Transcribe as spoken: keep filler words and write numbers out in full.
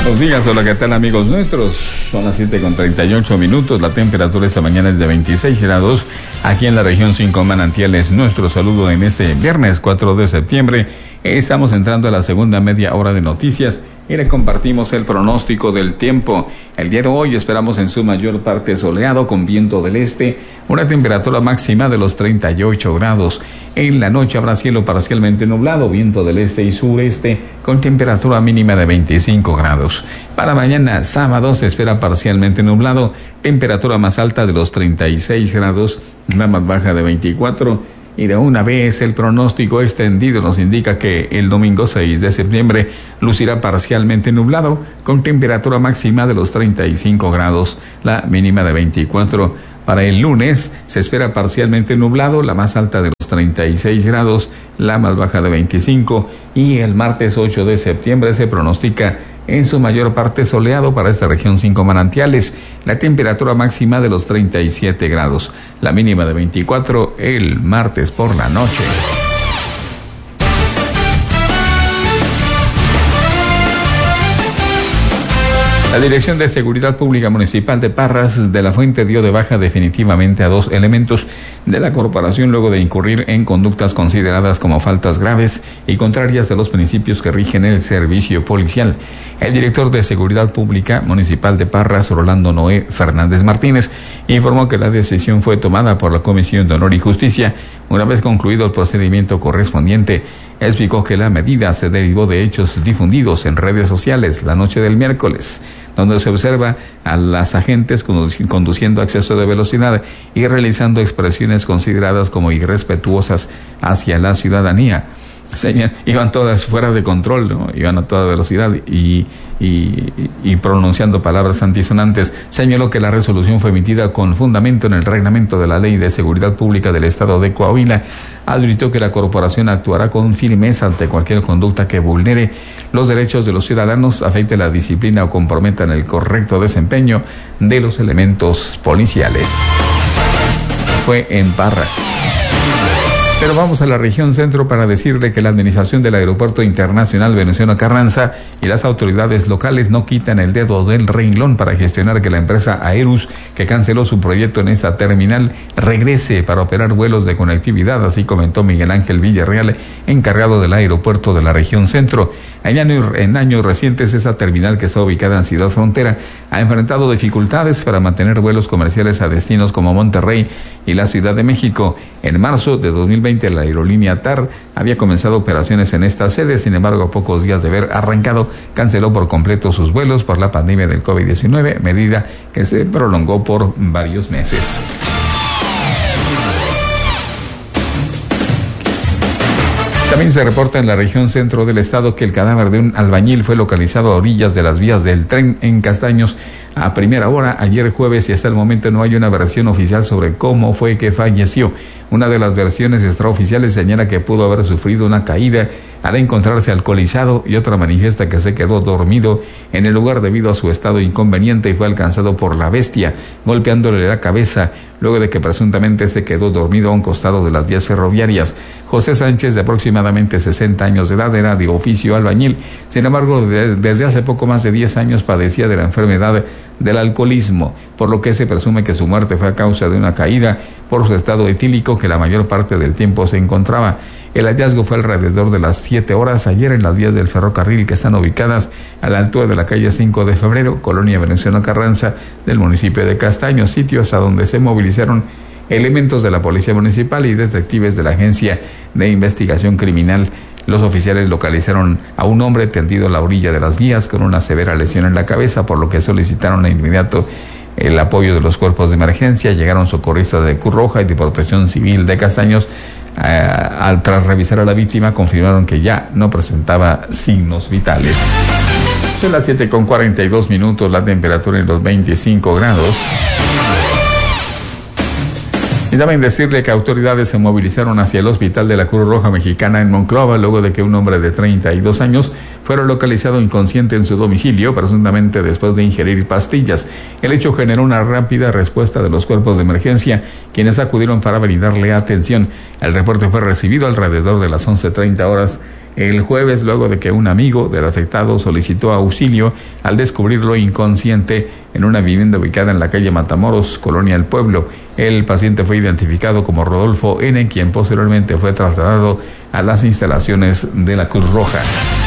Buenos días, hola, ¿qué tal amigos nuestros? Son las siete con treinta y ocho minutos, la temperatura esta mañana es de veintiséis grados, aquí en la región Cinco Manantiales. Nuestro saludo en este viernes cuatro de septiembre, estamos entrando a la segunda media hora de noticias y le compartimos el pronóstico del tiempo. El día de hoy esperamos en su mayor parte soleado con viento del este, una temperatura máxima de los treinta y ocho grados. En la noche habrá cielo parcialmente nublado, viento del este y sureste con temperatura mínima de veinticinco grados. Para mañana sábado se espera parcialmente nublado, temperatura más alta de los treinta y seis grados, la más baja de veinticuatro. Y de una vez el pronóstico extendido nos indica que el domingo seis de septiembre lucirá parcialmente nublado con temperatura máxima de los treinta y cinco grados, la mínima de veinticuatro. Para el lunes se espera parcialmente nublado, la más alta de los treinta y seis grados, la más baja de veinticinco. Y el martes ocho de septiembre se pronostica en su mayor parte soleado para esta región Cinco Manantiales, la temperatura máxima de los treinta y siete grados, la mínima de veinticuatro el martes por la noche. La Dirección de Seguridad Pública Municipal de Parras de la Fuente dio de baja definitivamente a dos elementos de la corporación luego de incurrir en conductas consideradas como faltas graves y contrarias de los principios que rigen el servicio policial. El director de Seguridad Pública Municipal de Parras, Rolando Noé Fernández Martínez, informó que la decisión fue tomada por la Comisión de Honor y Justicia una vez concluido el procedimiento correspondiente. Explicó que la medida se derivó de hechos difundidos en redes sociales la noche del miércoles, donde se observa a las agentes conduciendo a exceso de velocidad y realizando expresiones consideradas como irrespetuosas hacia la ciudadanía. Señal, iban todas fuera de control, ¿no? Iban a toda velocidad y, y, y pronunciando palabras antisonantes. Señaló que la resolución fue emitida con fundamento en el reglamento de la Ley de Seguridad Pública del Estado de Coahuila. Advirtió que la corporación actuará con firmeza ante cualquier conducta que vulnere los derechos de los ciudadanos, afecte la disciplina o comprometa en el correcto desempeño de los elementos policiales. Fue en Parras. Pero vamos a la región centro para decirle que la administración del Aeropuerto Internacional Venustiano Carranza y las autoridades locales no quitan el dedo del renglón para gestionar que la empresa Aerus, que canceló su proyecto en esta terminal, regrese para operar vuelos de conectividad, así comentó Miguel Ángel Villarreal, encargado del aeropuerto de la región centro. En años, en años recientes, esa terminal, que está ubicada en Ciudad Frontera, ha enfrentado dificultades para mantener vuelos comerciales a destinos como Monterrey y la Ciudad de México. En marzo de dos mil veinte, la aerolínea T A R había comenzado operaciones en esta sede, sin embargo, a pocos días de haber arrancado, canceló por completo sus vuelos por la pandemia del COVID diecinueve, medida que se prolongó por varios meses. También se reporta en la región centro del estado que el cadáver de un albañil fue localizado a orillas de las vías del tren en Castaños a primera hora ayer jueves, y hasta el momento no hay una versión oficial sobre cómo fue que falleció. Una de las versiones extraoficiales señala que pudo haber sufrido una caída al encontrarse alcoholizado, y otra manifiesta que se quedó dormido en el lugar debido a su estado inconveniente y fue alcanzado por la bestia, golpeándole la cabeza, luego de que presuntamente se quedó dormido a un costado de las vías ferroviarias. José Sánchez, de aproximadamente sesenta años de edad, era de oficio albañil. Sin embargo, de, desde hace poco más de diez años padecía de la enfermedad del alcoholismo, por lo que se presume que su muerte fue a causa de una caída por su estado etílico, que la mayor parte del tiempo se encontraba. El hallazgo fue alrededor de las siete horas ayer en las vías del ferrocarril que están ubicadas a la altura de la calle cinco de febrero, colonia Venustiano Carranza, del municipio de Castaños, sitios a donde se movilizaron elementos de la Policía Municipal y detectives de la Agencia de Investigación Criminal. Los oficiales localizaron a un hombre tendido a la orilla de las vías con una severa lesión en la cabeza, por lo que solicitaron de inmediato el apoyo de los cuerpos de emergencia. Llegaron socorristas de Cruz Roja y de Protección Civil de Castaños. Uh, al tras revisar a la víctima, confirmaron que ya no presentaba signos vitales. Son las siete con cuarenta y dos minutos, la temperatura en los veinticinco grados. Y también decirle que autoridades se movilizaron hacia el hospital de la Cruz Roja Mexicana en Monclova, luego de que un hombre de treinta y dos años fuera localizado inconsciente en su domicilio, presuntamente después de ingerir pastillas. El hecho generó una rápida respuesta de los cuerpos de emergencia, quienes acudieron para brindarle atención. El reporte fue recibido alrededor de las once treinta horas el jueves luego de que un amigo del afectado solicitó auxilio al descubrirlo inconsciente en una vivienda ubicada en la calle Matamoros, Colonia El Pueblo. El paciente fue identificado como Rodolfo N., quien posteriormente fue trasladado a las instalaciones de la Cruz Roja.